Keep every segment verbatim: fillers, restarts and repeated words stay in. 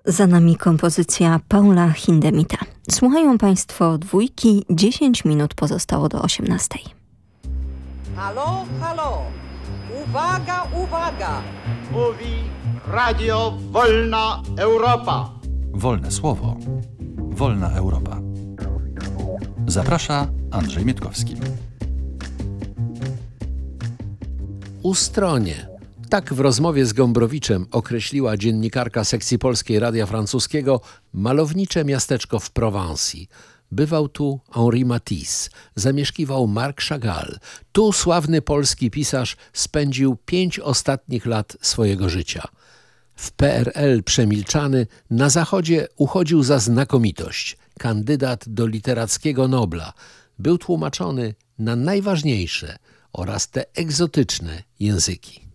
Za nami kompozycja Paula Hindemitha. Słuchają Państwo dwójki, dziesięć minut pozostało do osiemnastej. Halo, halo! Uwaga, uwaga! Mówi Radio Wolna Europa. Wolne słowo. Wolna Europa. Zaprasza Andrzej Mietkowski. Ustronie. Tak w rozmowie z Gombrowiczem określiła dziennikarka sekcji polskiej Radia Francuskiego malownicze miasteczko w Prowansji. Bywał tu Henri Matisse, zamieszkiwał Marc Chagall. Tu sławny polski pisarz spędził pięć ostatnich lat swojego życia. W P R L przemilczany na zachodzie uchodził za znakomitość. Kandydat do literackiego Nobla. Był tłumaczony na najważniejsze oraz te egzotyczne języki.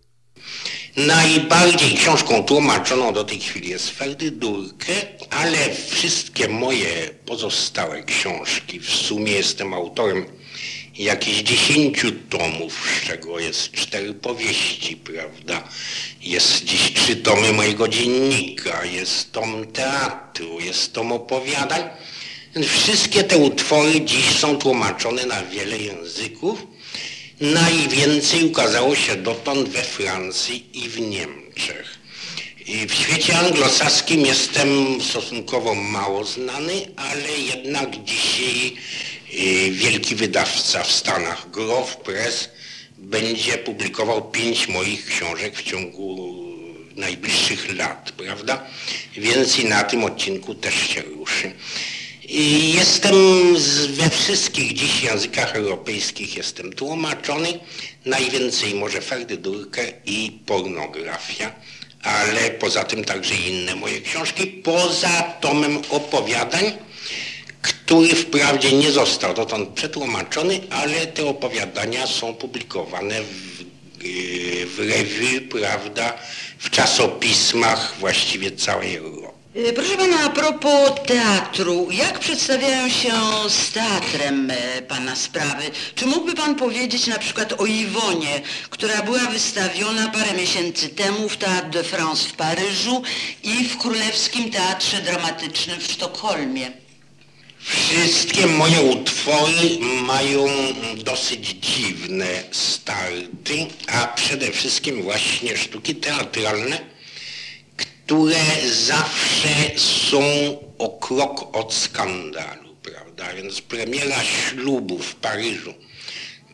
Najbardziej książką tłumaczoną do tej chwili jest Ferdydurkę, ale wszystkie moje pozostałe książki, w sumie jestem autorem jakichś dziesięciu tomów, z czego jest cztery powieści, prawda? Jest dziś trzy tomy mojego dziennika, jest tom teatru, jest tom opowiadań. Wszystkie te utwory dziś są tłumaczone na wiele języków. Najwięcej ukazało się dotąd we Francji i w Niemczech. I w świecie anglosaskim jestem stosunkowo mało znany, ale jednak dzisiaj wielki wydawca w Stanach, Grove Press, będzie publikował pięć moich książek w ciągu najbliższych lat, prawda? Więc i na tym odcinku też się ruszy. Jestem we wszystkich dziś językach europejskich jestem tłumaczony, najwięcej może Ferdydurkę i pornografia, ale poza tym także inne moje książki, poza tomem opowiadań, który wprawdzie nie został dotąd przetłumaczony, ale te opowiadania są publikowane w, w revue, prawda, w czasopismach właściwie całej Europy. Proszę pana, a propos teatru, jak przedstawiają się z teatrem pana sprawy? Czy mógłby pan powiedzieć na przykład o Iwonie, która była wystawiona parę miesięcy temu w Théâtre de France w Paryżu i w Królewskim Teatrze Dramatycznym w Sztokholmie? Wszystkie moje utwory mają dosyć dziwne starty, a przede wszystkim właśnie sztuki teatralne, które zawsze są o krok od skandalu, prawda? Więc premiera Ślubu w Paryżu